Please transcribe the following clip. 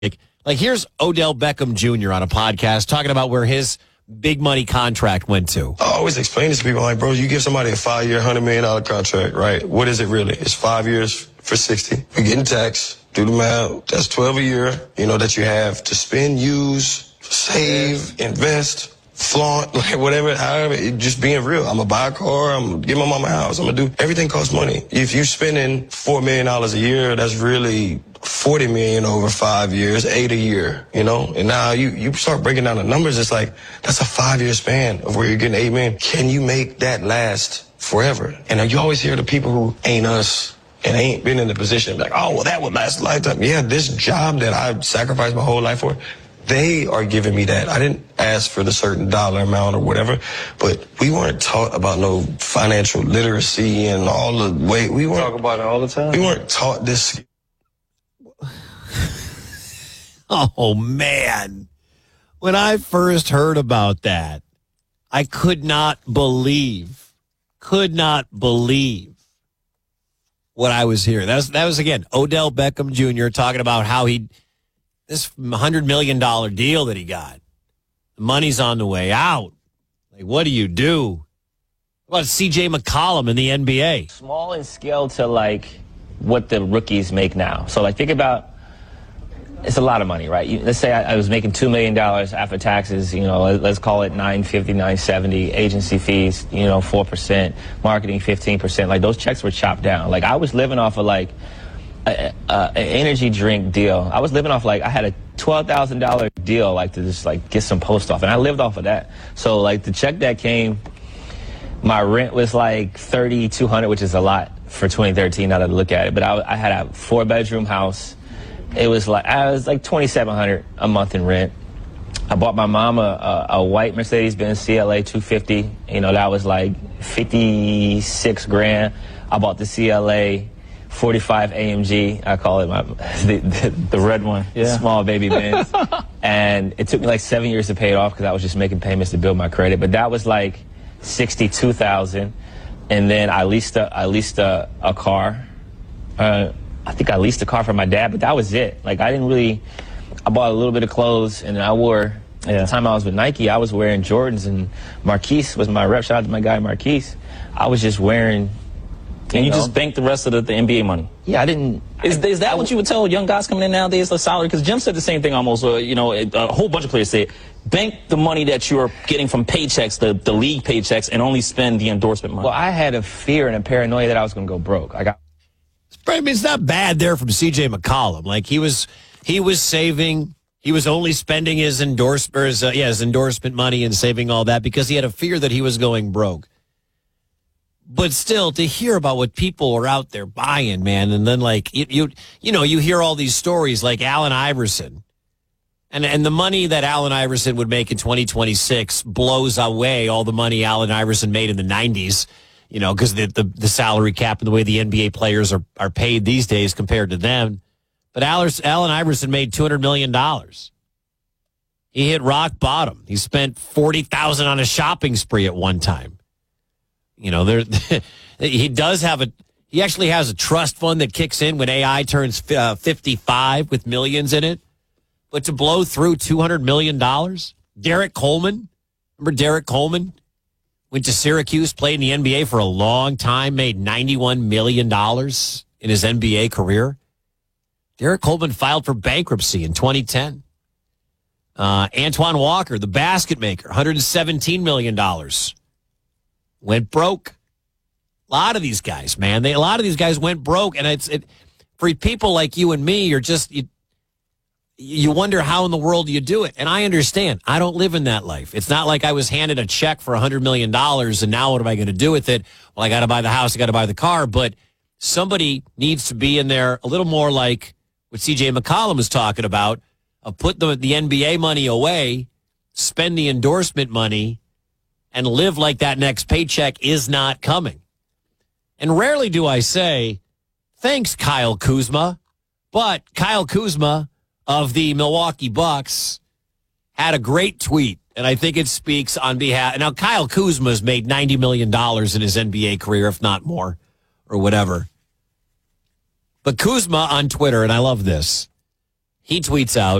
Like here's Odell Beckham Jr. on a podcast talking about where his big money contract went to. I always explain this to people, like, bro, you give somebody a 5-year, $100 million contract, right? What is it really? It's 5 years for 60. You're getting taxed. Do the math. That's 12 a year, that you have to spend, use, save, invest, flaunt, like whatever, however, just being real. I'm going to buy a car. I'm going to give my mama a house. I'm going to do, everything costs money. If you're spending $4 million a year, that's really $40 million over 5 years, 8 a year, And now you start breaking down the numbers. It's like, that's a 5-year span of where you're getting $8 million. Can you make that last forever? And you always hear the people who ain't us and ain't been in the position like, oh, well, that would last a lifetime. Yeah, this job that I've sacrificed my whole life for, they are giving me that. I didn't ask for the certain dollar amount or whatever, but we weren't taught about no financial literacy and all the way. We weren't talk about it all the time. We weren't taught this. Oh, man. When I first heard about that, I could not believe what I was hearing. That was again, Odell Beckham Jr. talking about how this $100 million deal that he got, the money's on the way out. Like, what do you do? What about C.J. McCollum in the NBA? Small in scale to, like, what the rookies make now. So, like, think about, it's a lot of money, right? Let's say I was making $2 million after taxes, let's call it $950, $970, agency fees, 4%, marketing 15%. Like, those checks were chopped down. Like, I was living off of, like, an energy drink deal. I was living off, like, I had a $12,000 deal, like, to just, like, get some post off. And I lived off of that. So, like, the check that came, my rent was, like, $3,200, which is a lot for 2013 now that I look at it. But I had a 4-bedroom house. It was like $2,700 a month in rent. I bought my mom a white Mercedes-Benz CLA 250. That was like 56 grand. I bought the CLA 45 AMG. I call it the red one, small baby Benz. And it took me like 7 years to pay it off because I was just making payments to build my credit. But that was like $62,000. And then I leased a car. I think I leased a car for my dad, but that was it. Like, I bought a little bit of clothes, and I wore, at the time I was with Nike, I was wearing Jordans, and Marquise was my rep. Shout out to my guy, Marquise. I was just wearing, And you just banked the rest of the NBA money? Yeah, I didn't. Is that what you would tell young guys coming in nowadays, the salary? Because Jim said the same thing almost, a whole bunch of players say, bank the money that you're getting from paychecks, the league paychecks, and only spend the endorsement money. Well, I had a fear and a paranoia that I was going to go broke. It's not bad there from C.J. McCollum. Like, he was saving. He was only spending his endorsement money and saving all that because he had a fear that he was going broke. But still, to hear about what people are out there buying, man, and then like you hear all these stories like Allen Iverson, and the money that Allen Iverson would make in 2026 blows away all the money Allen Iverson made in the 90s. Because the salary cap and the way the NBA players are paid these days compared to them. But Allen Iverson made $200 million. He hit rock bottom. He spent $40,000 on a shopping spree at one time. He actually has a trust fund that kicks in when AI turns 55 with millions in it. But to blow through $200 million? Derek Coleman, remember Derek Coleman? Went to Syracuse, played in the NBA for a long time, made $91 million in his NBA career. Derek Coleman filed for bankruptcy in 2010. Antoine Walker, the basket maker, $117 million. Went broke. A lot of these guys, man. A lot of these guys went broke. And for people like you and me, you wonder how in the world you do it. And I understand. I don't live in that life. It's not like I was handed a check for $100 million and now what am I going to do with it? Well, I got to buy the house. I got to buy the car. But somebody needs to be in there a little more like what C.J. McCollum is talking about, put the NBA money away, spend the endorsement money, and live like that next paycheck is not coming. And rarely do I say, thanks, Kyle Kuzma. But Kyle Kuzma of the Milwaukee Bucks had a great tweet, and I think it speaks on behalf. Now, Kyle Kuzma's made $90 million in his NBA career, if not more, or whatever. But Kuzma on Twitter, and I love this, He tweets out,